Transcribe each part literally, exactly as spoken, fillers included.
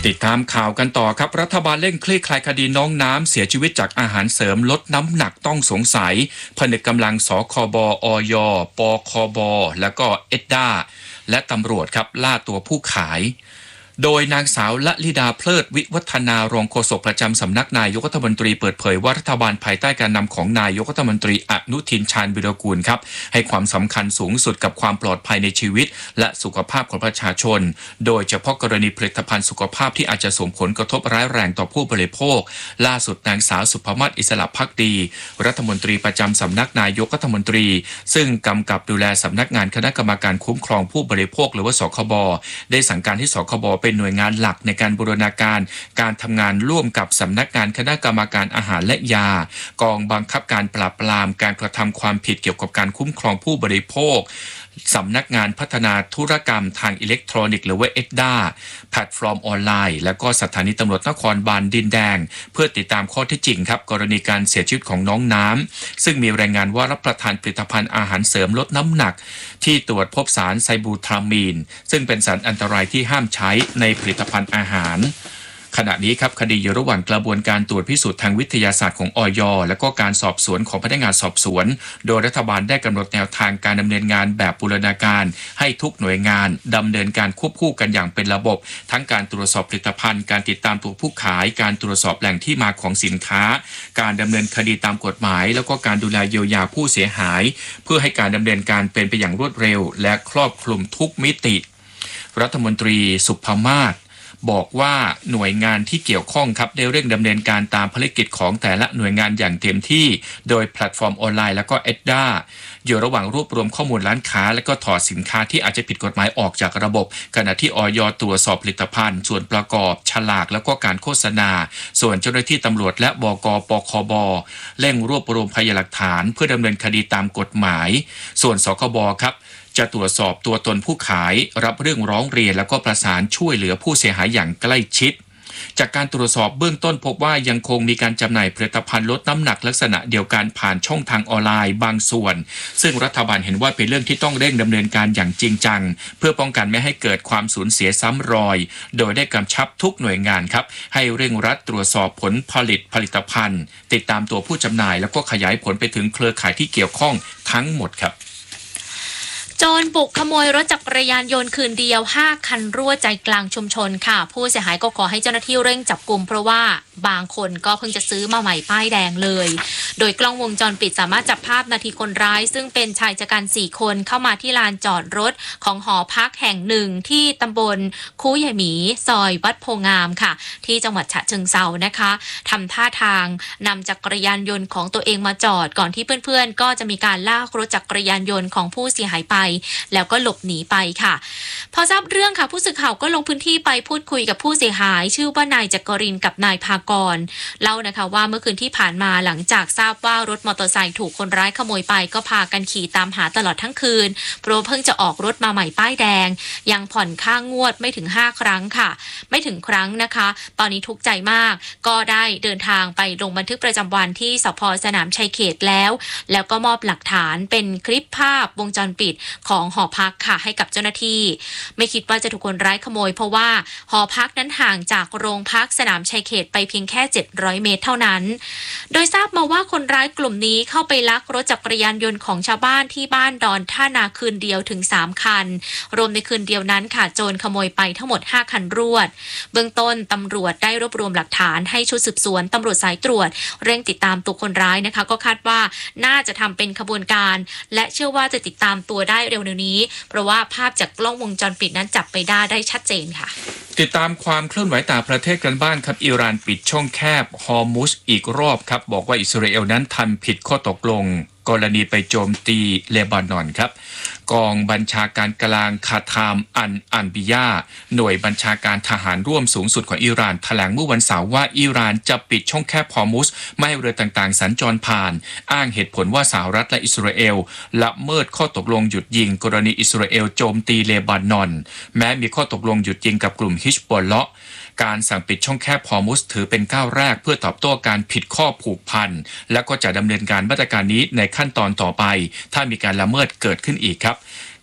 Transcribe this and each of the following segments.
ติดตามข่าวกันต่อครับรัฐบาลเร่งคลี่คลายคดีน้องน้ำเสียชีวิตจากอาหารเสริมลดน้ำหนักต้องสงสัยผนึกกำลังสคบอย ปคบและก็เอ็ดด้าและตำรวจครับล่าตัวผู้ขายโดยนางสาวละลิดาเพลิดวิวัฒนารองโฆษกประจำสำนักนายกรัฐมนตรีเปิดเผยว่ารัฐบาลภายใต้การนำของนายกรัฐมนตรีอนุทินชาญวิรากูลครับให้ความสำคัญสูงสุดกับความปลอดภัยในชีวิตและสุขภาพของประชาชนโดยเฉพาะกรณีผลิตภัณฑ์สุขภาพที่อาจจะส่งผลกระทบร้ายแรงต่อผู้บริโภคล่าสุดนางสาวสุภมาศอิสระภักดีรัฐมนตรีประจำสำนักนายกรัฐมนตรีซึ่งกำกับดูแลสำนักงานคณะกรรมการคุ้มครองผู้บริโภคหรือว่าสคบได้สั่งการให้สคบเป็นหน่วยงานหลักในการบูรณาการการทำงานร่วมกับสำนักงานคณะกรรมการอาหารและยากองบังคับการปราบปรามการกระทำความผิดเกี่ยวกับการคุ้มครองผู้บริโภคสำนักงานพัฒนาธุรกรรมทางอิเล็กทรอนิกส์หรือว่าเอ็ดด้าแพลตฟอร์มออนไลน์และก็สถานีตำรวจนครบาลดินแดงเพื่อติดตามข้อเท็จจริงครับกรณีการเสียชีวิตของน้องน้ำซึ่งมีรายงานว่ารับประทานผลิตภัณฑ์อาหารเสริมลดน้ำหนักที่ตรวจพบสารไซบูทรามีนซึ่งเป็นสารอันตรายที่ห้ามใช้ในผลิตภัณฑ์อาหารขณะนี้ครับคดีอยู่ระหว่างกระบวนการตรวจพิสูจน์ทางวิทยาศาสตร์ของอย.และก็การสอบสวนของพนักงานสอบสวนโดยรัฐบาลได้กำหนดแนวทางการดำเนินงานแบบบูรณาการให้ทุกหน่วยงานดำเนินการควบคู่กันอย่างเป็นระบบทั้งการตรวจสอบผลิตภัณฑ์การติดตามตัวผู้ขายการตรวจสอบแหล่งที่มาของสินค้าการดำเนินคดีตามกฎหมายแล้วก็การดูแลเยียวยาผู้เสียหายเพื่อให้การดำเนินการเป็นไปอย่างรวดเร็วและครอบคลุมทุกมิติรัฐมนตรีสุภมาศบอกว่าหน่วยงานที่เกี่ยวข้องครับได้เร่งดำเนินการตามภารกิจของแต่ละหน่วยงานอย่างเต็มที่โดยแพลตฟอร์มออนไลน์และก็เอ็ดด้าอยู่ระหว่างรวบรวมข้อมูลร้านค้าและก็ถอดสินค้าที่อาจจะผิดกฎหมายออกจากระบบขณะที่อย.ตรวจสอบผลิตภัณฑ์ส่วนประกอบฉลากแล้วก็การโฆษณาส่วนเจ้าหน้าที่ตำรวจและบก.ปคบเร่งรวบรวมพยานหลักฐานเพื่อดำเนินคดีตามกฎหมายส่วนสคบครับจะตรวจสอบตัวตนผู้ขายรับเรื่องร้องเรียนแล้วก็ประสานช่วยเหลือผู้เสียหายอย่างใกล้ชิดจากการตรวจสอบเบื้องต้นพบว่ายังคงมีการจำหน่ายผลิตภัณฑ์ลดน้ำหนักลักษณะเดียวกันผ่านช่องทางออนไลน์บางส่วนซึ่งรัฐบาลเห็นว่าเป็นเรื่องที่ต้องเร่งดำเนินการอย่างจริงจังเพื่อป้องกันไม่ให้เกิดความสูญเสียซ้ำรอยโดยได้กำชับทุกหน่วยงานครับให้เร่งรัดตรวจสอบผลผลิตผลิตภัณฑ์ติดตามตัวผู้จำหน่ายแล้วก็ขยายผลไปถึงเครือข่ายที่เกี่ยวข้องทั้งหมดครับโจรบุกขโมยรถจักรยานยนต์คืนเดียวห้าคันรั่วใจกลางชุมชนค่ะผู้เสียหายก็ขอให้เจ้าหน้าที่เร่งจับกุมเพราะว่าบางคนก็เพิ่งจะซื้อมาใหม่ป้ายแดงเลยโดยกล้องวงจรปิดสามารถจับภาพนาทีคนร้ายซึ่งเป็นชายชะกันสี่คนเข้ามาที่ลานจอดรถของหอพักแห่งหนึ่งที่ตำบลคูยายหมีซอยวัดโพงามค่ะที่จังหวัดฉะเชิงเทรานะคะทำท่าทางนำจักรยานยนต์ของตัวเองมาจอดก่อนที่เพื่อนๆก็จะมีการลากรถจักรยานยนต์ของผู้เสียหายไปแล้วก็หลบหนีไปค่ะพอทราบเรื่องค่ะผู้สื่อข่าวก็ลงพื้นที่ไปพูดคุยกับผู้เสียหายชื่อว่านายจักรินกับนายภากรเล่านะคะว่าเมื่อคืนที่ผ่านมาหลังจากทราบว่ารถมอเตอร์ไซค์ถูกคนร้ายขโมยไปก็พากันขี่ตามหาตลอดทั้งคืนเพราะเพิ่งจะออกรถมาใหม่ป้ายแดงยังผ่อนค่างวดไม่ถึงห้าครั้งค่ะไม่ถึงครั้งนะคะตอนนี้ทุกข์ใจมากก็ได้เดินทางไปลงบันทึกประจำวันที่สภ.สนามชัยเขตแล้วแล้วก็มอบหลักฐานเป็นคลิปภาพวงจรปิดของหอพักค่ะให้กับเจ้าหน้าที่ไม่คิดว่าจะถูกคนร้ายขโมยเพราะว่าหอพักนั้นห่างจากโรงพักสนามชัยเขตไปเพียงแค่เจ็ดร้อยเมตรเท่านั้นโดยทราบมาว่าคนร้ายกลุ่มนี้เข้าไปลักรถจักรยานยนต์ของชาวบ้านที่บ้านดอนท่านาคืนเดียวถึงสามคันรวมในคืนเดียวนั้นค่ะโจรขโมยไปทั้งหมดห้าคันรวดเบื้องต้นตำรวจได้รวบรวมหลักฐานให้ชุดสืบสวนตำรวจสายตรวจเร่งติดตามตัวคนร้ายนะคะก็คาดว่าน่าจะทำเป็นขบวนการและเชื่อว่าจะติดตามตัวได้เร็วๆนี้เพราะว่าภาพจากกล้องวงจรปิดนั้นจับไปได้ได้ชัดเจนค่ะติดตามความเคลื่อนไหวต่างประเทศกันบ้างครับอิหร่านปิดช่องแคบฮอร์มุซอีกรอบครับบอกว่าอิสราเอลนั้นทำผิดข้อตกลงกรณีไปโจมตีเลบานอนครับกองบัญชาการกลางคาทามอันอันบิยาหน่วยบัญชาการทหารร่วมสูงสุดของอิหร่านแถลงเมื่อวันเสาร์ว่าอิหร่านจะปิดช่องแคบฮอร์มุซไม่ให้เรือต่างๆสัญจรผ่านอ้างเหตุผลว่าสหรัฐและอิสราเอลละเมิดข้อตกลงหยุดยิงกรณีอิสราเอลโจมตีเลบานอนแม้มีข้อตกลงหยุดยิงกับกลุ่มฮิชบอลเลาะห์การสั่งปิดช่องแคบฮอร์มุซถือเป็นก้าวแรกเพื่อตอบโต้การผิดข้อผูกพันและก็จะดำเนินการมาตรการนี้ในขั้นตอนต่อไปถ้ามีการละเมิดเกิดขึ้นอีกครับ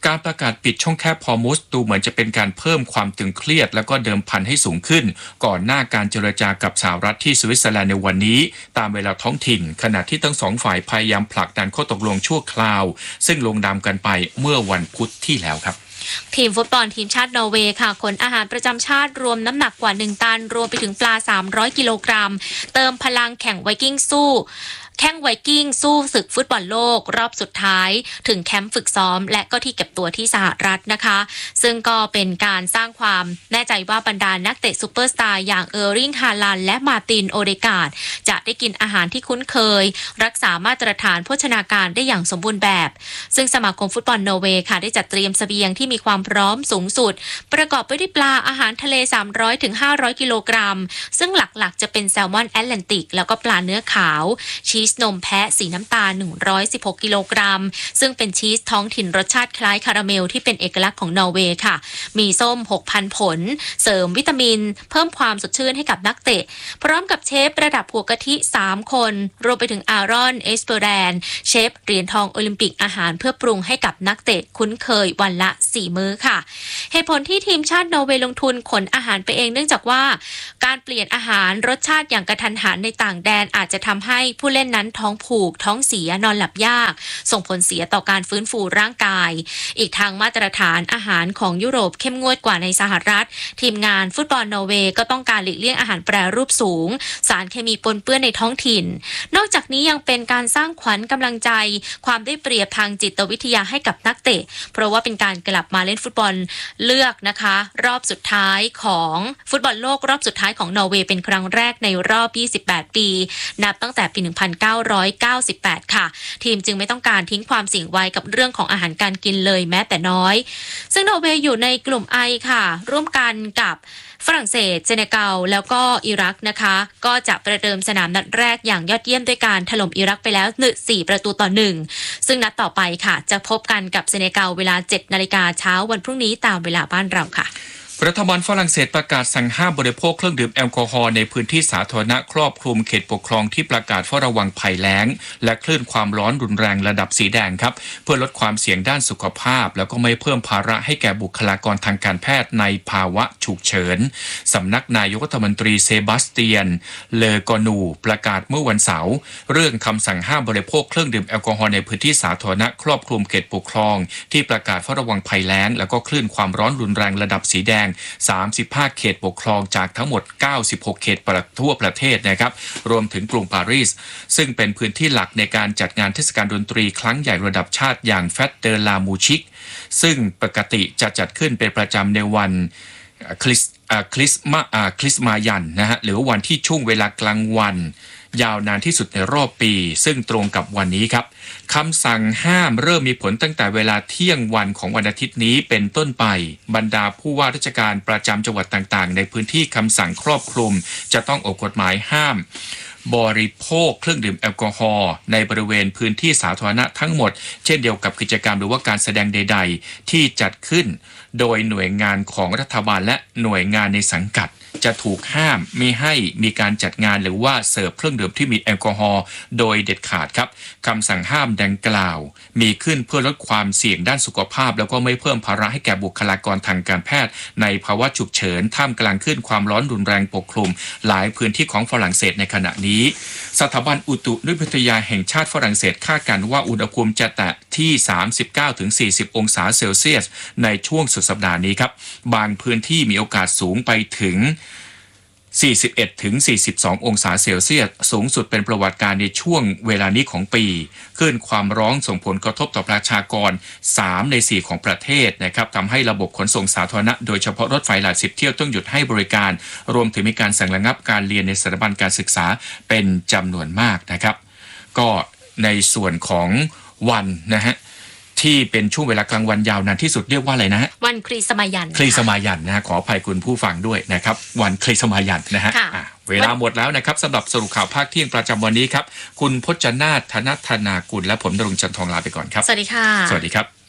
การประกาศปิดช่องแคบฮอร์มุซดูเหมือนจะเป็นการเพิ่มความตึงเครียดและก็เดิมพันให้สูงขึ้นก่อนหน้าการเจรจากับสหรัฐที่สวิตเซอร์แลนด์ในวันนี้ตามเวลาท้องถิ่นขณะที่ทั้งสองฝ่ายพยายามผลักดันข้อตกลงชั่วคราวซึ่งลงนามกันไปเมื่อวันพุธที่แล้วครับทีมฟุตบอลทีมชาตินอร์เวย์ค่ะขนอาหารประจำชาติรวมน้ำหนักกว่าหนึ่งตันรวมไปถึงปลาสามร้อยกิโลกรัมเติมพลังแข่งไวกิ้งสู้แข่งไวกิ้งสู้ศึกฟุตบอลโลกรอบสุดท้ายถึงแคมป์ฝึกซ้อมและก็ที่เก็บตัวที่สหรัฐนะคะซึ่งก็เป็นการสร้างความแน่ใจว่าบรรดานักเตะซูเปอร์สตาร์อย่างเออร์ริงฮาลันและมาร์ตินโอเดการ์ดจะได้กินอาหารที่คุ้นเคยรักษามาตรฐานโภชนาการได้อย่างสมบูรณ์แบบซึ่งสมาคมฟุตบอลนอร์เวย์ค่ะได้จัดเตรียมเสบียงที่มีความพร้อมสูงสุดประกอบไปด้วยปลาอาหารทะเลสามร้อยถึงห้าร้อยกิโลกรัมซึ่งหลักๆจะเป็นแซลมอนแอตแลนติกแล้วก็ปลาเนื้อขาวชีสนมแพะสีน้ำตาลหนึ่งร้อยสิบหกกิโลกรัมซึ่งเป็นชีสท้องถิ่นรสชาติคล้ายคาราเมลที่เป็นเอกลักษณ์ของนอร์เวย์ค่ะมีส้ม หกพัน ผลเสริมวิตามินเพิ่มความสดชื่นให้กับนักเตะพร้อมกับเชฟระดับหัวกะทิสามคนรวมไปถึงอารอนเอสเปอร์แรนเชฟเหรียญทองโอลิมปิกอาหารเพื่อปรุงให้กับนักเตะคุ้นเคยวันละสี่มื้อค่ะเหตุผลที่ทีมชาตินอร์เวย์ลงทุนขนอาหารไปเองเนื่องจากว่าการเปลี่ยนอาหารรสชาติอย่างกระทันหันในต่างแดนอาจจะทำให้ผู้เล่นนั้นท้องผูกท้องเสียนอนหลับยากส่งผลเสียต่อการฟื้นฟูร่างกายอีกทางมาตรฐานอาหารของยุโรปเข้มงวดกว่าในสหรัฐทีมงานฟุตบอลนอร์เวย์ก็ต้องการหลีกเลี่ยงอาหารแปรรูปสูงสารเคมีปนเปื้อนในท้องถิ่นนอกจากนี้ยังเป็นการสร้างขวัญกำลังใจความได้เปรียบทางจิตวิทยาให้กับนักเตะเพราะว่าเป็นการกลับมาเล่นฟุตบอลเลือกนะคะรอบสุดท้ายของฟุตบอลโลกรอบสุดท้ายของนอร์เวย์เป็นครั้งแรกในรอบยี่สิบแปดปีนับตั้งแต่ปีหนึ่งพันเก้าร้อยเก้าสิบแปดค่ะทีมจึงไม่ต้องการทิ้งความเสี่ยงไว้กับเรื่องของอาหารการกินเลยแม้แต่น้อยซึ่งนอร์เวย์อยู่ในกลุ่ม ไอ ค่ะร่วมกันกับฝรั่งเศสเซเนกัลแล้วก็อิรักนะคะก็จะประเดิมสนามนัดแรกอย่างยอดเยี่ยมด้วยการถล่มอิรักไปแล้วสี่ประตูต่อหนึ่งซึ่งนัดต่อไปค่ะจะพบกันกับเซเนกัลเวลา เจ็ดนาฬิกาเช้าวันพรุ่งนี้ตามเวลาบ้านเราค่ะรัฐบาลฝรั่งเศสประกาศสั่งห้ามบริโภคเครื่องดื่มแอลกอฮอล์ในพื้นที่สาธารณะครอบคลุมเขตปกครองที่ประกาศเฝ้าระวังภัยแล้งและคลื่นความร้อนรุนแรงระดับสีแดงครับเพื่อลดความเสี่ยงด้านสุขภาพแล้วก็ไม่เพิ่มภาระให้แก่บุคลากรทางการแพทย์ในภาวะฉุกเฉินสำนักนายกรัฐมนตรีเซบาสเตียนเลอกอนูประกาศเมื่อวันเสาร์เรื่องคำสั่งห้ามบริโภคเครื่องดื่มแอลกอฮอล์ในพื้นที่สาธารณะครอบคลุมเขตปกครองที่ประกาศเฝ้าระวังภัยแล้งแล้วก็คลื่นความร้อนรุนแรงระดับสีแดงสามสิบห้าเขตปกครองจากทั้งหมดเก้าสิบหกเขตทั่วประเทศนะครับรวมถึงกรุงปารีสซึ่งเป็นพื้นที่หลักในการจัดงานเทศกาลดนตรีครั้งใหญ่ระดับชาติอย่างแฟตเดอลามูชิกซึ่งปกติจะจัดขึ้นเป็นประจำในวันคริสคริสมาคริสมายันนะฮะหรือวันที่ช่วงเวลากลางวันยาวนานที่สุดในรอบปีซึ่งตรงกับวันนี้ครับคำสั่งห้ามเริ่มมีผลตั้งแต่เวลาเที่ยงวันของวันอาทิตย์นี้เป็นต้นไปบรรดาผู้ว่าราชการประจำจังหวัดต่างๆในพื้นที่คำสั่งครอบคลุมจะต้องออกกฎหมายห้ามบริโภคเครื่องดื่มแอลกอฮอล์ในบริเวณพื้นที่สาธารณะทั้งหมดเช่นเดียวกับกิจกรรมหรือว่าการแสดงใดๆที่จัดขึ้นโดยหน่วยงานของรัฐบาลและหน่วยงานในสังกัดจะถูกห้ามไม่ให้มีการจัดงานหรือว่าเสิร์ฟเครื่องดื่มที่มีแอลกอฮอล์โดยเด็ดขาดครับคำสั่งห้ามดังกล่าวมีขึ้นเพื่อลดความเสี่ยงด้านสุขภาพแล้วก็ไม่เพิ่มภาระให้แก่บุคลากรทางการแพทย์ในภาวะฉุกเฉินท่ามกลางคลื่นความร้อนรุนแรงปกคลุมหลายพื้นที่ของฝรั่งเศสในขณะนี้สถาบันอุตุนิยมวิทยาแห่งชาติฝรั่งเศสคาดการณ์ว่าอุณหภูมิจะแตะที่ สามสิบเก้าถึงสี่สิบ องศาเซลเซียสในช่วงสุดสัปดาห์นี้ครับบางพื้นที่มีโอกาสสูงไปถึงสี่สิบเอ็ดถึงสี่สิบสอง องศาเซลเซียสสูงสุดเป็นประวัติการในช่วงเวลานี้ของปีคลื่นความร้อนส่งผลกระทบต่อประชากรสามในสี่ของประเทศนะครับทำให้ระบบขนส่งสาธารณะโดยเฉพาะรถไฟหลายสิบเที่ยวต้องหยุดให้บริการรวมถึงมีการสั่งระงับการเรียนในสถาบันการศึกษาเป็นจำนวนมากนะครับก็ในส่วนของวันนะฮะที่เป็นช่วงเวลากลางวันยาวนานที่สุดเรียกว่าอะไรนะฮะวันคริสมายันคริสมายันนะฮะขออภัยคุณผู้ฟังด้วยนะครับวันคริสมายันนะฮะเวลาหมดแล้วนะครับสำหรับสรุปข่าวภาคเที่ยงประจำวันนี้ครับคุณพจนาถ ธนธนากุลและผมณรงค์ จันทองลาไปก่อนครับสวัสดีค่ะสวัสดีครับ